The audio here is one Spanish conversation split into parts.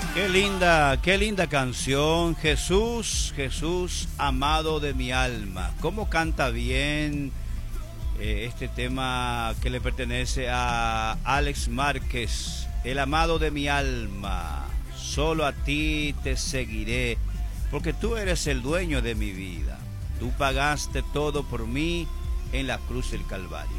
Qué linda canción, Jesús, Jesús, amado de mi alma. Cómo canta bien este tema que le pertenece a Alex Márquez, el amado de mi alma. Solo a ti te seguiré, porque tú eres el dueño de mi vida. Tú pagaste todo por mí en la cruz del Calvario.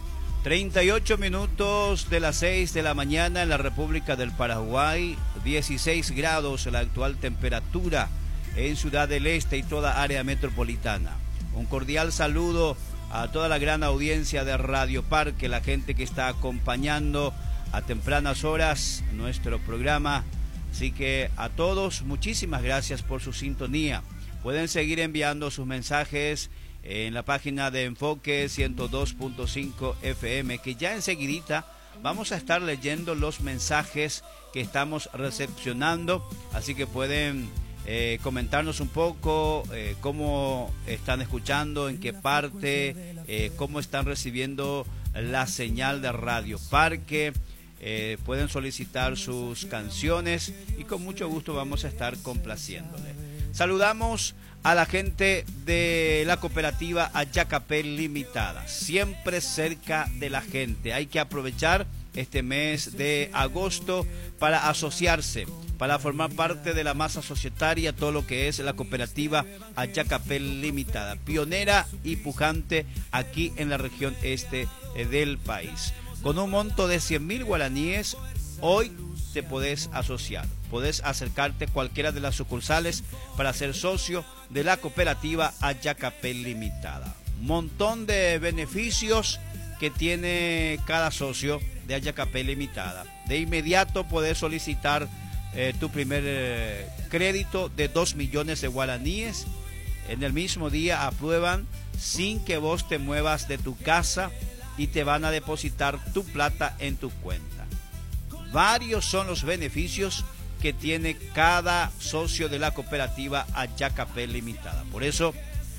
38 minutos de las 6 de la mañana en la República del Paraguay, 16 grados la actual temperatura en Ciudad del Este y toda área metropolitana. Un cordial saludo a toda la gran audiencia de Radio Parque, la gente que está acompañando a tempranas horas nuestro programa. Así que a todos, muchísimas gracias por su sintonía. Pueden seguir enviando sus mensajes en la página de Enfoque 102.5 FM, que ya enseguidita vamos a estar leyendo los mensajes que estamos recepcionando, así que pueden comentarnos un poco cómo están escuchando, en qué parte, cómo están recibiendo la señal de Radio Parque. Pueden solicitar sus canciones y con mucho gusto vamos a estar complaciéndole. Saludamos a la gente de la cooperativa Ayacapel Limitada, siempre cerca de la gente. Hay que aprovechar este mes de agosto para asociarse, para formar parte de la masa societaria, todo lo que es la cooperativa Ayacapel Limitada, pionera y pujante aquí en la región este del país. Con un monto de 100.000 guaraníes, hoy te podés asociar. Podés acercarte a cualquiera de las sucursales para ser socio de la cooperativa Ayacapel Limitada. Montón de beneficios que tiene cada socio de Ayacapel Limitada. De inmediato podés solicitar tu primer crédito de 2 millones de guaraníes. En el mismo día aprueban sin que vos te muevas de tu casa y te van a depositar tu plata en tu cuenta. Varios son los beneficios que tiene cada socio de la cooperativa Ayacapel Limitada. Por eso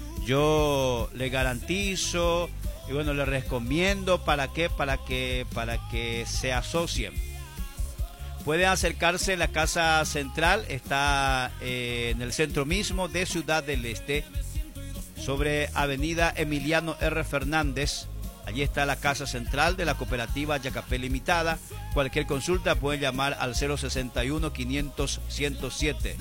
yo le garantizo y bueno, le recomiendo para que se asocien. Pueden acercarse a la casa central, está en el centro mismo de Ciudad del Este, sobre Avenida Emiliano R. Fernández. Allí está la casa central de la cooperativa Ayacapel Limitada. Cualquier consulta pueden llamar al 061-500-107.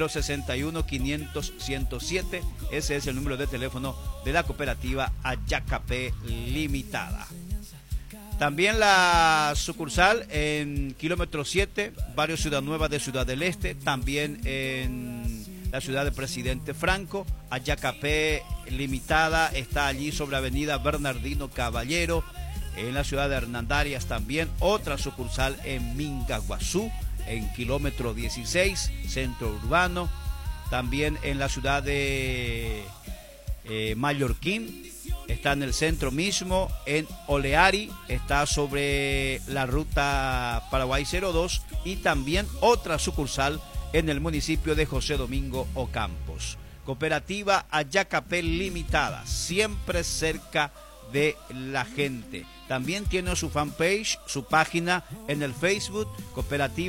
061-500-107. Ese es el número de teléfono de la cooperativa Ayacapel Limitada. También la sucursal en kilómetro 7, barrio Ciudad Nueva de Ciudad del Este. También en la ciudad de Presidente Franco. Ayacapel Limitada está allí sobre Avenida Bernardino Caballero. En la ciudad de Hernandarias también otra sucursal en Mingaguazú, en kilómetro 16, centro urbano. También en la ciudad de Mallorquín, está en el centro mismo. En Oleari está sobre la ruta Paraguay 02 y también otra sucursal en el municipio de José Domingo Ocampos. Cooperativa Ayacapel Limitada, siempre cerca de la gente. También tiene su fanpage, su página en el Facebook, Cooperativa